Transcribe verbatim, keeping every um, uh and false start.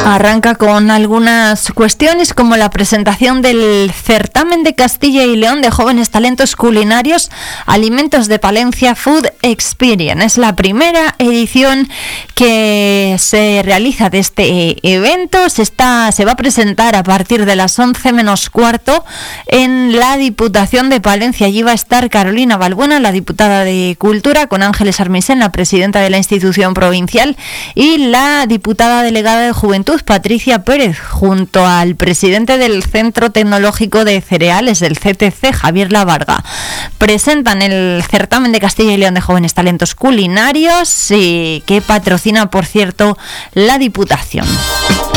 Arranca con algunas cuestiones como la presentación del certamen de Castilla y León de jóvenes talentos culinarios, Alimentos de Palencia Food Experience. Es la primera edición que se realiza de este evento. Se está, se va a presentar a partir de las once menos cuarto en la Diputación de Palencia. Allí va a estar Carolina Balbuena, la diputada de Cultura, con Ángeles Armisen, la presidenta de la institución provincial, y la diputada delegada de Juventud, Patricia Pérez, junto al presidente del Centro Tecnológico de Cereales, del C T C, Javier Lavarga. Presentan el certamen de Castilla y León de jóvenes talentos culinarios, y que patrocina, por cierto, la Diputación.